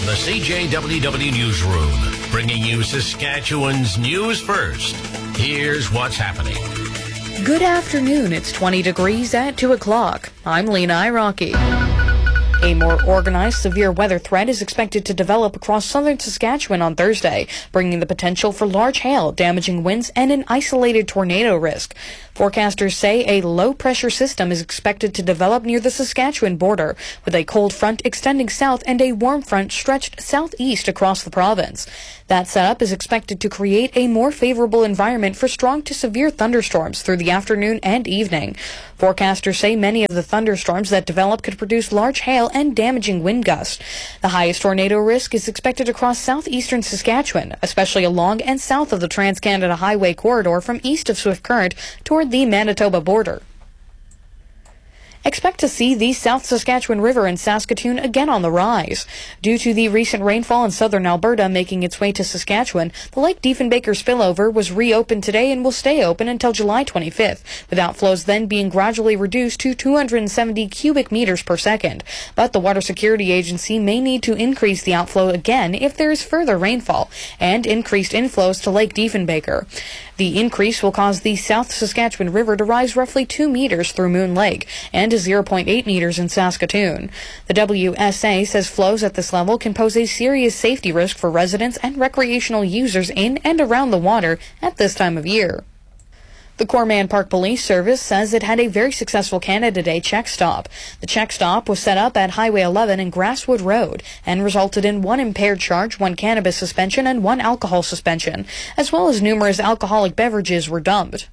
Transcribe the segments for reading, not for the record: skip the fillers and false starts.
the CJWW Newsroom, bringing you Saskatchewan's news first. Here's what's happening. Good afternoon. It's 20 degrees at 2 o'clock. I'm Lena Iraqi. A more organized severe weather threat is expected to develop across southern Saskatchewan on Thursday, bringing the potential for large hail, damaging winds, and an isolated tornado risk. Forecasters say a low-pressure system is expected to develop near the Saskatchewan border, with a cold front extending south and a warm front stretched southeast across the province. That setup is expected to create a more favorable environment for strong to severe thunderstorms through the afternoon and evening. Forecasters say many of the thunderstorms that develop could produce large hail and damaging wind gusts. The highest tornado risk is expected across southeastern Saskatchewan, especially along and south of the Trans-Canada Highway corridor from east of Swift Current toward the Manitoba border. Expect to see the South Saskatchewan River in Saskatoon again on the rise. Due to the recent rainfall in southern Alberta making its way to Saskatchewan, the Lake Diefenbaker spillover was reopened today and will stay open until July 25th, with outflows then being gradually reduced to 270 cubic meters per second. But the Water Security Agency may need to increase the outflow again if there is further rainfall and increased inflows to Lake Diefenbaker. The increase will cause the South Saskatchewan River to rise roughly 2 meters through Moon Lake and to 0.8 meters in Saskatoon. The WSA says flows at this level can pose a serious safety risk for residents and recreational users in and around the water at this time of year. The Corman Park Police Service says it had a very successful Canada Day check stop. The check stop was set up at Highway 11 and Grasswood Road and resulted in 1 impaired charge, 1 cannabis suspension, and 1 alcohol suspension, as well as numerous alcoholic beverages were dumped.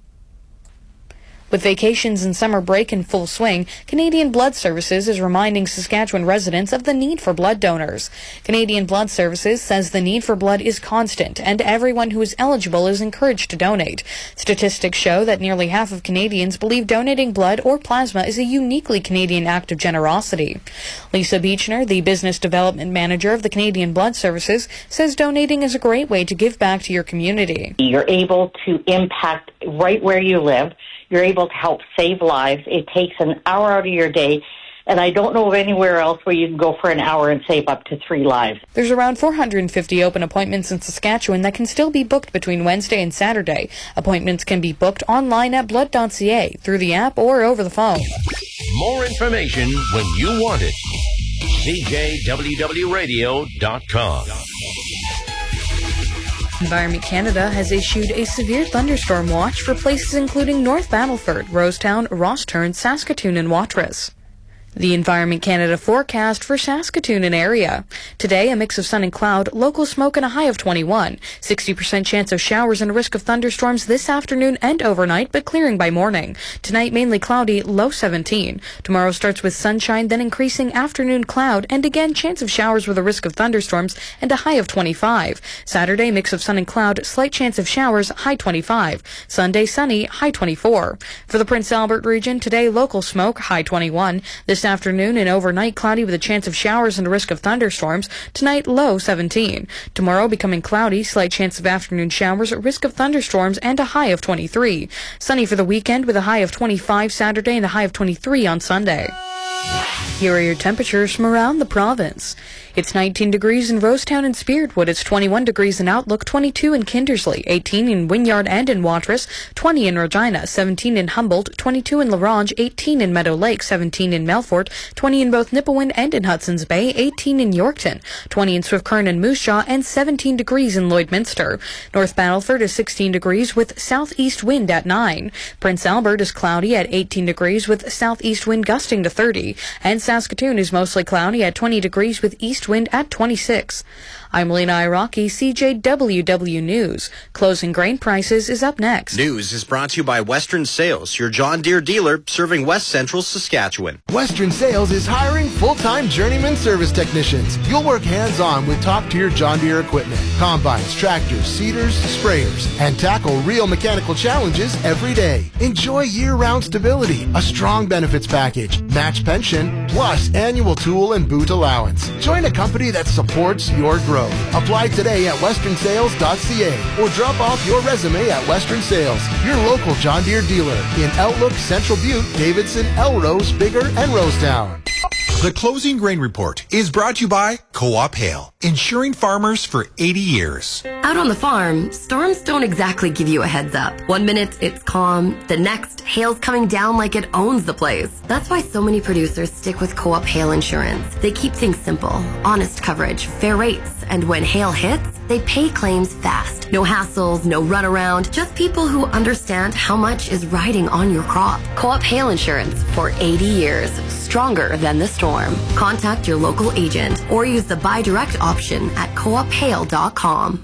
With vacations and summer break in full swing, Canadian Blood Services is reminding Saskatchewan residents of the need for blood donors. Canadian Blood Services says the need for blood is constant, and everyone who is eligible is encouraged to donate. Statistics show that nearly half of Canadians believe donating blood or plasma is a uniquely Canadian act of generosity. Lisa Beechner, the Business Development Manager of the Canadian Blood Services, says donating is a great way to give back to your community. You're able to impact right where you live. You're able to help save lives. It takes an hour out of your day, and I don't know of anywhere else where you can go for an hour and save up to 3 lives. There's around 450 open appointments in Saskatchewan that can still be booked between Wednesday and Saturday. Appointments can be booked online at blood.ca, through the app, or over the phone. More information when you want it. CJWWRadio.com. Environment Canada has issued a severe thunderstorm watch for places including North Battleford, Rosetown, Rosthern, Saskatoon, and Watrous. The Environment Canada forecast for Saskatoon and area. Today, a mix of sun and cloud, local smoke and a high of 21. 60% chance of showers and a risk of thunderstorms this afternoon and overnight, but clearing by morning. Tonight, mainly cloudy, low 17. Tomorrow starts with sunshine, then increasing afternoon cloud, and again chance of showers with a risk of thunderstorms and a high of 25. Saturday, mix of sun and cloud, slight chance of showers, high 25. Sunday, sunny, high 24. For the Prince Albert region, today, local smoke, high 21. This afternoon and overnight cloudy with a chance of showers and a risk of thunderstorms. Tonight, low 17. Tomorrow becoming cloudy, slight chance of afternoon showers, risk of thunderstorms, and a high of 23. Sunny for the weekend with a high of 25 Saturday and a high of 23 on Sunday. Here are your temperatures from around the province. It's 19 degrees in Rosetown and Spiritwood. It's 21 degrees in Outlook, 22 in Kindersley, 18 in Wynyard and in Watrous, 20 in Regina, 17 in Humboldt, 22 in La Ronge, 18 in Meadow Lake, 17 in Melfort, 20 in both Nipawin and in Hudson's Bay, 18 in Yorkton, 20 in Swift Current and Moose Jaw, and 17 degrees in Lloydminster. North Battleford is 16 degrees with southeast wind at 9. Prince Albert is cloudy at 18 degrees with southeast wind gusting to 30. And Saskatoon is mostly cloudy at 20 degrees with east wind at 26. I'm Lena Iraqi, CJWW News. Closing grain prices is up next. News is brought to you by Western Sales, your John Deere dealer serving West Central Saskatchewan. Western Sales is hiring full-time journeyman service technicians. You'll work hands-on with top-tier John Deere equipment, combines, tractors, seeders, sprayers, and tackle real mechanical challenges every day. Enjoy year-round stability, a strong benefits package, match pension, plus annual tool and boot allowance. Join a company that supports your growth. Apply today at westernsales.ca or drop off your resume at Western Sales, your local John Deere dealer in Outlook, Central Butte, Davidson, Elrose, Bigger, and Rosetown. The Closing Grain Report is brought to you by Co-op Hail, insuring farmers for 80 years. Out on the farm, storms don't exactly give you a heads up. 1 minute, it's calm. The next, hail's coming down like it owns the place. That's why so many producers stick with Co-op Hail Insurance. They keep things simple, honest coverage, fair rates, and when hail hits, they pay claims fast. No hassles, no runaround, just people who understand how much is riding on your crop. Co-op Hail Insurance for 80 years, stronger than the storm. Contact your local agent or use the buy direct option at coophail.com.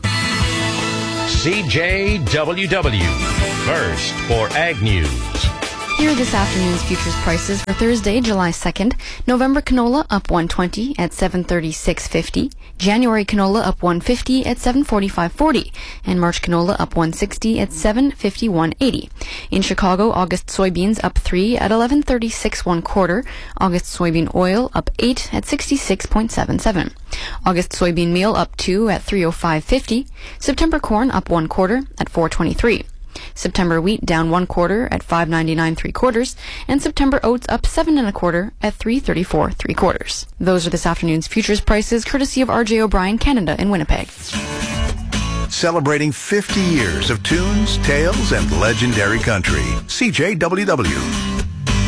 CJWW, first for Ag News. Here are this afternoon's futures prices for Thursday, July 2nd. November canola up 120 at 736.50. January canola up 150 at 745.40. And March canola up 160 at 751.80. In Chicago, August soybeans up 3 at 1136 1/4. August soybean oil up 8 at 66.77. August soybean meal up 2 at 305.50. September corn up 1/4 at 423. September wheat down 1/4 at 5.99 3/4, and September oats up 7 1/4 at 3.34 3/4. Those are this afternoon's futures prices, courtesy of R.J. O'Brien, Canada in Winnipeg. Celebrating 50 years of tunes, tales, and legendary country. CJWW.